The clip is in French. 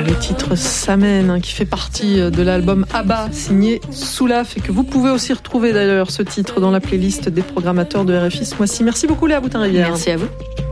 le titre S'amène, qui fait partie de l'album ABBA signé Soulaf, et que vous pouvez aussi retrouver d'ailleurs ce titre dans la playlist des programmateurs de RFI ce mois-ci. Merci beaucoup Léa Boutin-Rivière. Merci à vous.